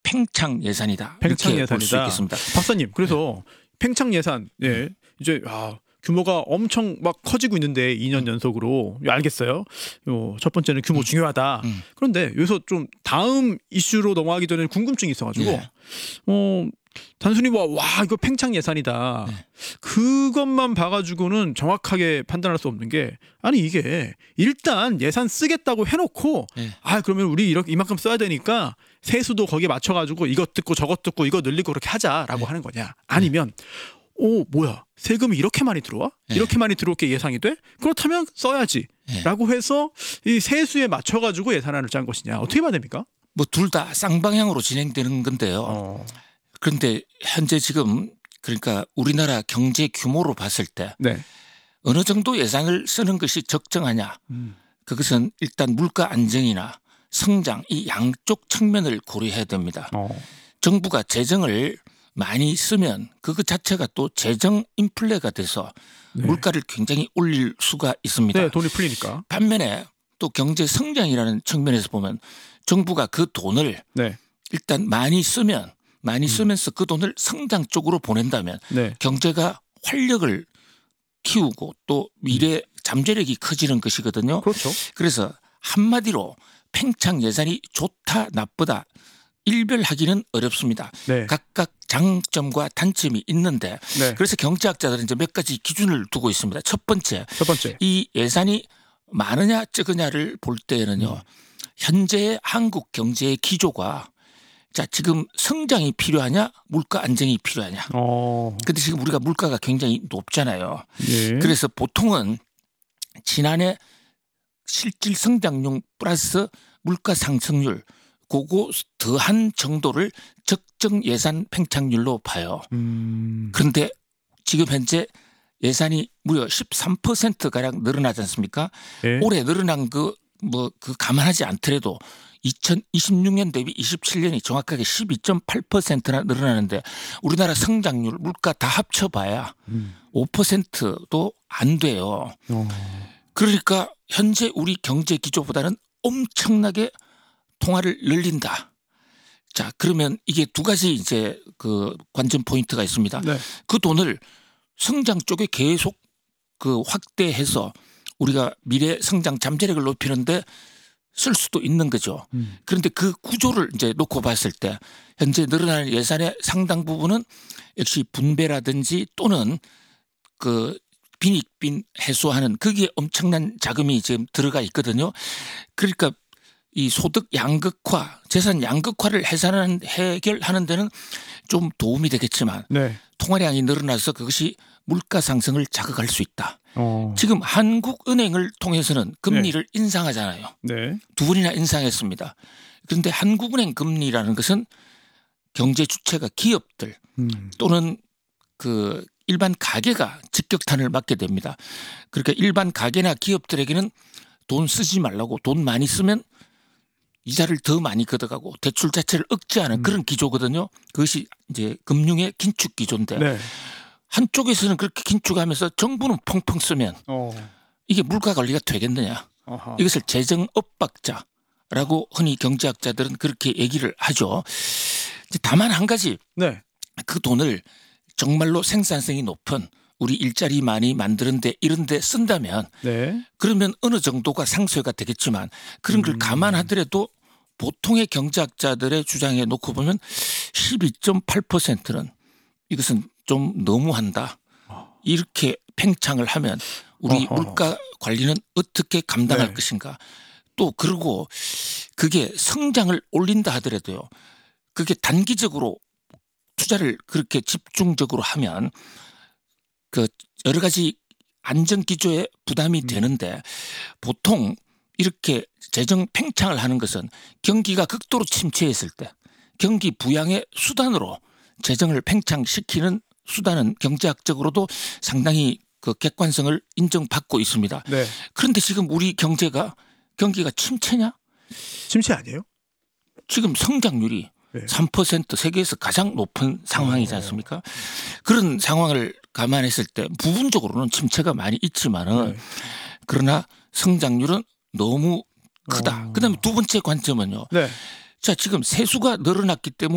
팽창 예산이다. 팽창 이렇게 볼 수 예산이다. 있겠습니다. 박사님, 그래서 팽창 예산, 이제 규모가 엄청 막 커지고 있는데 2년 연속으로 알겠어요. 첫 번째는 규모 중요하다. 그런데 여기서 좀 다음 이슈로 넘어가기 전에 궁금증이 있어가지고 단순히 와 이거 팽창 예산이다. 그것만 봐가지고는 정확하게 판단할 수 없는 게 아니 이게 일단 예산 쓰겠다고 해놓고 그러면 우리 이렇게 이만큼 써야 되니까 세수도 거기에 맞춰가지고 이것 듣고 저것 듣고 이거 늘리고 그렇게 하자라고 하는 거냐? 아니면 뭐야 세금이 이렇게 많이 들어와? 이렇게 많이 들어올 게 예상이 돼? 그렇다면 써야지 라고 해서 이 세수에 맞춰가지고 예산안을 짠 것이냐? 어떻게 봐야 됩니까? 뭐 둘 다 쌍방향으로 진행되는 건데요. 그런데 현재 지금 그러니까 우리나라 경제 규모로 봤을 때 어느 정도 예산을 쓰는 것이 적정하냐. 그것은 일단 물가 안정이나 성장 이 양쪽 측면을 고려해야 됩니다. 정부가 재정을 많이 쓰면 그것 자체가 또 재정 인플레가 돼서 물가를 굉장히 올릴 수가 있습니다. 네, 돈이 풀리니까. 반면에 또 경제 성장이라는 측면에서 보면 정부가 그 돈을 일단 많이 쓰면서 그 돈을 성장 쪽으로 보낸다면 경제가 활력을 키우고 또 미래 잠재력이 커지는 것이거든요. 그렇죠. 그래서 한마디로 팽창 예산이 좋다 나쁘다 일별하기는 어렵습니다. 각각 장점과 단점이 있는데 그래서 경제학자들은 이제 몇 가지 기준을 두고 있습니다. 첫 번째. 이 예산이 많으냐 적으냐를 볼 때에는요. 현재의 한국 경제의 기조가 지금 성장이 필요하냐 물가 안정이 필요하냐. 그런데 지금 우리가 물가가 굉장히 높잖아요. 그래서 보통은 지난해 실질 성장률 플러스 물가 상승률 그거 더한 정도를 적정 예산 팽창률로 봐요. 그런데 지금 현재 예산이 무려 13%가량 늘어나지 않습니까? 올해 늘어난 그 감안하지 않더라도 2026년 대비 27년이 정확하게 12.8%나 늘어나는데 우리나라 성장률 물가 다 합쳐봐야 5%도 안 돼요. 그러니까 현재 우리 경제 기조보다는 엄청나게 통화를 늘린다. 그러면 이게 두 가지 이제 그 관전 포인트가 있습니다. 그 돈을 성장 쪽에 계속 확대해서 우리가 미래 성장 잠재력을 높이는데 쓸 수도 있는 거죠. 그런데 그 구조를 이제 놓고 봤을 때 현재 늘어나는 예산의 상당 부분은 역시 분배라든지 또는 그 빈익빈 해소하는 거기에 엄청난 자금이 지금 들어가 있거든요. 그러니까 이 소득 양극화, 재산 양극화를 해결하는 데는 좀 도움이 되겠지만 통화량이 늘어나서 그것이 물가 상승을 자극할 수 있다. 지금 한국은행을 통해서는 금리를 인상하잖아요. 두 번이나 인상했습니다. 그런데 한국은행 금리라는 것은 경제 주체가 기업들 또는 그 일반 가계가 직격탄을 맞게 됩니다. 그러니까 일반 가계나 기업들에게는 돈 쓰지 말라고 돈 많이 쓰면 이자를 더 많이 걷어가고 대출 자체를 억제하는 그런 기조거든요. 그것이 이제 금융의 긴축 기조인데 한쪽에서는 그렇게 긴축하면서 정부는 펑펑 쓰면 이게 물가 관리가 되겠느냐. 이것을 재정 엇박자라고 흔히 경제학자들은 그렇게 얘기를 하죠. 다만 한 가지 그 돈을 정말로 생산성이 높은 우리 일자리 많이 만드는데 이런 데 쓴다면 그러면 어느 정도가 상쇄가 되겠지만 그런 걸 감안하더라도 보통의 경제학자들의 주장에 놓고 보면 12.8%는 이것은 좀 너무한다. 이렇게 팽창을 하면 우리 물가 관리는 어떻게 감당할 것인가. 또 그리고 그게 성장을 올린다 하더라도요. 그게 단기적으로 투자를 그렇게 집중적으로 하면 그 여러 가지 안정 기조에 부담이 되는데 보통 이렇게 재정 팽창을 하는 것은 경기가 극도로 침체했을 때 경기 부양의 수단으로 재정을 팽창시키는 수단은 경제학적으로도 상당히 그 객관성을 인정받고 있습니다. 그런데 지금 우리 경기가 침체냐? 침체 아니에요? 지금 성장률이 3% 세계에서 가장 높은 상황이지 않습니까? 그런 상황을 감안했을 때 부분적으로는 침체가 많이 있지만은 그러나 성장률은 너무 크다. 그다음에 두 번째 관점은요. 지금 세수가 늘어났기 때문에